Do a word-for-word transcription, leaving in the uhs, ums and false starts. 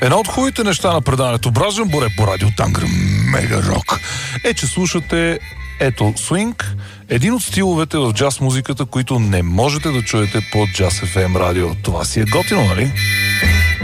Едно от хубавите неща на предаването Бражен Боре по радио Тангра Мега Рок е, че слушате ето свинг, един от стиловете в джаз музиката, които не можете да чуете по Джаз еф ем радио. Това си е готино, нали?